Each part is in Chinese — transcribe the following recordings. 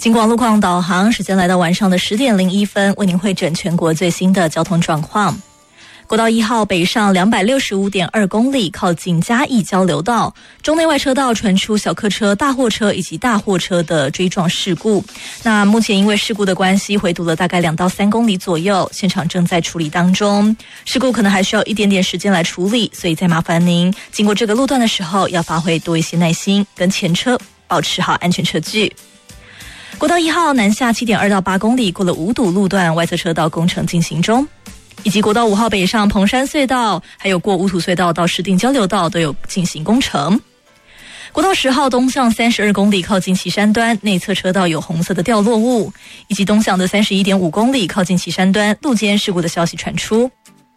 警广路况导航时间来到晚上的10点01分，为您汇整全国最新的交通状况。国道1号北上265.2公里，靠近嘉义交流道，中内外车道传出小客车、大货车以及大货车的追撞事故。那目前因为事故的关系，回堵了大概2到3公里左右，现场正在处理当中。事故可能还需要一点点时间来处理，所以再麻烦您经过这个路段的时候，要发挥多一些耐心，跟前车保持好安全车距。国道1号南下7.2到8公里，过了五堵路段，外侧车道工程进行中。以及国道5号北上彭山隧道，还有过五土隧道到石碇交流道都有进行工程。国道10号东向32公里，靠近旗山端，内侧车道有红色的掉落物，以及东向的31.5公里，靠近旗山端，路肩事故的消息传出。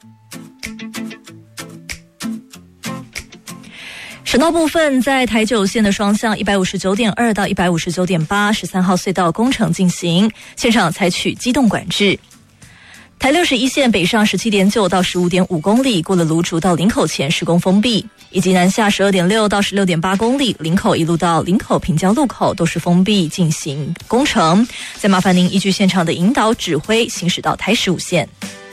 省道部分，在台九线的双向159.2到159.8 13号隧道工程进行，现场采取机动管制。台61线北上17.9到15.5公里，过了芦竹到林口前施工封闭，以及南下12.6到16.8公里，林口一路到林口平交路口都是封闭进行工程。再麻烦您依据现场的引导指挥行驶到台15线。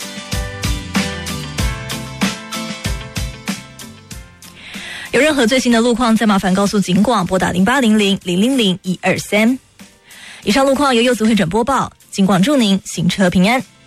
有任何最新的路况，再麻烦告诉警广，拨打0800-000-123。以上路况由柚子会诊播报，警广祝您行车平安。